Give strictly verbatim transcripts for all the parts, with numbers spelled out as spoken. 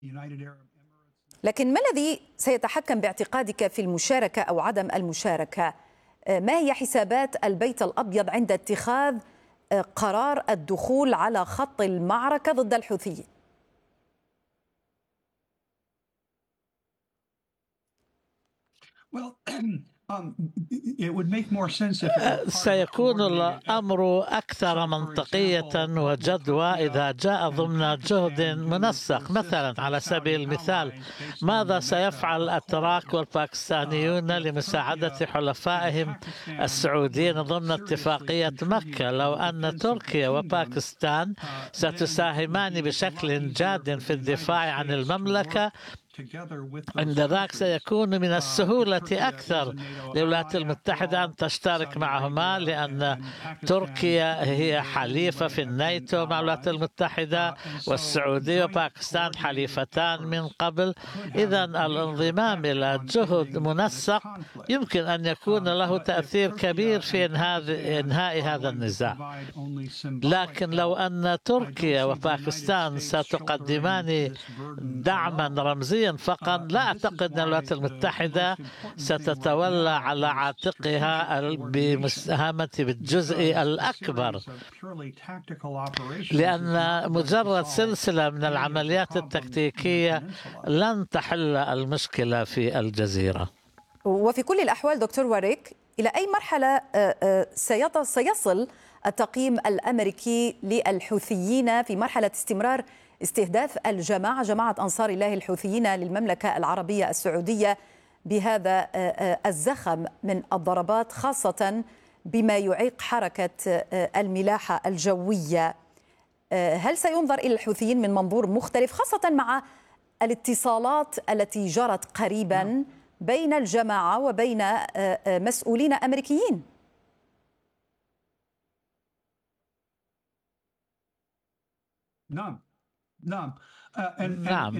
لكن ما الذي سيتحكم باعتقادك في المشاركة أو عدم المشاركة؟ ما هي حسابات البيت الأبيض عند اتخاذ قرار الدخول على خط المعركة ضد الحوثيين؟ سيكون الأمر أكثر منطقية وجدوى إذا جاء ضمن جهد منسق. مثلا على سبيل المثال، ماذا سيفعل الأتراك والباكستانيون لمساعدة حلفائهم السعوديين ضمن اتفاقية مكة لو أن تركيا وباكستان ستساهمان بشكل جاد في الدفاع عن المملكة؟ عند ذاك سيكون من السهولة أكثر للولايات المتحدة أن تشترك معهما، لأن تركيا هي حليفة في الناتو مع الولايات المتحدة، والسعودية وباكستان حليفتان من قبل. إذا الانضمام إلى جهد منسق يمكن أن يكون له تأثير كبير في إنهاء هذا النزاع. لكن لو أن تركيا وباكستان ستقدمان دعما رمزيا فقط، لا أعتقد أن الولايات المتحدة ستتولى على عاتقها بمساهمة بالجزء الأكبر، لأن مجرد سلسلة من العمليات التكتيكية لن تحل المشكلة في الجزيرة. وفي كل الأحوال دكتور وريك، إلى أي مرحلة سيصل التقييم الأمريكي للحوثيين في مرحلة استمرار استهداف الجماعة جماعة أنصار الله الحوثيين للمملكة العربية السعودية بهذا الزخم من الضربات، خاصة بما يعيق حركة الملاحة الجوية؟ هل سينظر إلى الحوثيين من منظور مختلف، خاصة مع الاتصالات التي جرت قريبا بين الجماعة وبين مسؤولين أمريكيين؟ نعم نعم نعم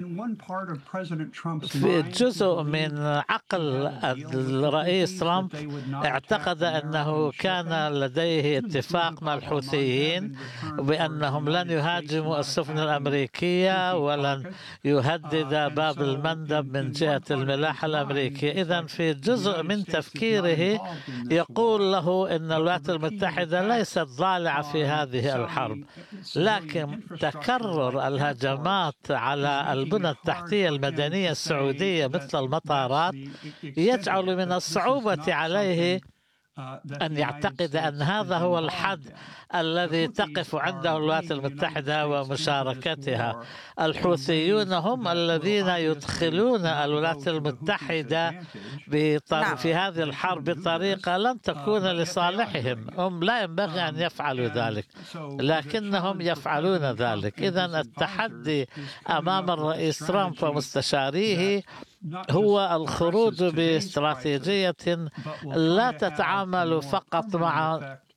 في جزء من عقل الرئيس ترامب اعتقد أنه كان لديه اتفاق مع الحوثيين بأنهم لن يهاجموا السفن الأمريكية ولن يهدد باب المندب من جهة الملاحة الأمريكية. إذن في جزء من تفكيره يقول له أن الولايات المتحدة ليست ضالعة في هذه الحرب، لكن تكرر الهجمات على البنى التحتية المدنية السعودية مثل المطارات يجعل من الصعوبة عليه أن يعتقد أن هذا هو الحد الذي تقف عنده الولايات المتحدة ومشاركتها. الحوثيون هم الذين يدخلون الولايات المتحدة في هذه الحرب بطريقة لن تكون لصالحهم. هم لا ينبغي أن يفعلوا ذلك، لكنهم يفعلون ذلك. إذن التحدي أمام الرئيس ترامب ومستشاريه هو الخروج باستراتيجية لا تتعامل فقط مع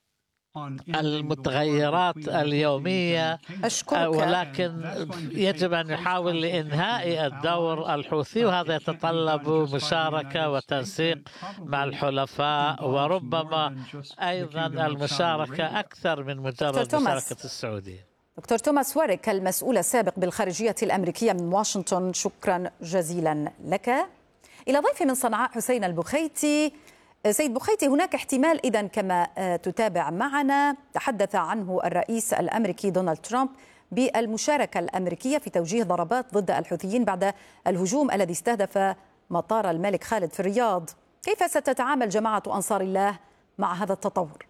المتغيرات اليومية، ولكن يجب أن يحاول لإنهاء الدور الحوثي، وهذا يتطلب مشاركة وتنسيق مع الحلفاء، وربما أيضا المشاركة أكثر من مجرد مشاركة السعودية. دكتور توماس وريك المسؤول السابق بالخارجية الأمريكية من واشنطن، شكرا جزيلا لك. إلى ضيف من صنعاء حسين البخيتي. سيد بخيتي، هناك احتمال إذن كما تتابع معنا تحدث عنه الرئيس الأمريكي دونالد ترامب بالمشاركة الأمريكية في توجيه ضربات ضد الحوثيين بعد الهجوم الذي استهدف مطار الملك خالد في الرياض. كيف ستتعامل جماعة أنصار الله مع هذا التطور؟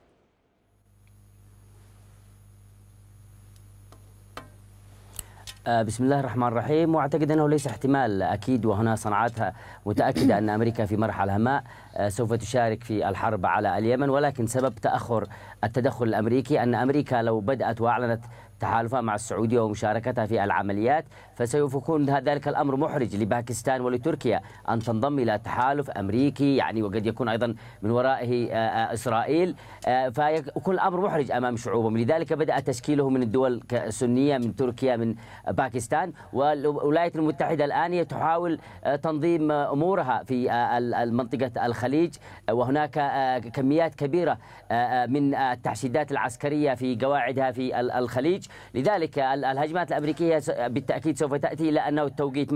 بسم الله الرحمن الرحيم. واعتقد انه ليس احتمال، اكيد وهنا صنعتها متاكده ان امريكا في مرحله ما سوف تشارك في الحرب على اليمن، ولكن سبب تاخر التدخل الامريكي ان امريكا لو بدات واعلنت تحالفها مع السعودية ومشاركتها في العمليات فسوف يكون ذلك الأمر محرج لباكستان ولتركيا أن تنضم إلى تحالف أمريكي، يعني وقد يكون أيضا من ورائه إسرائيل، فيكون الأمر محرج أمام شعوبهم. لذلك بدأ تشكيله من الدول السنية، من تركيا، من باكستان، والولايات المتحدة الآن تحاول تنظيم أمورها في منطقة الخليج، وهناك كميات كبيرة من التحشيدات العسكرية في قواعدها في الخليج. لذلك الهجمات الأمريكية بالتأكيد سوف تأتي إلى أنه التوقيت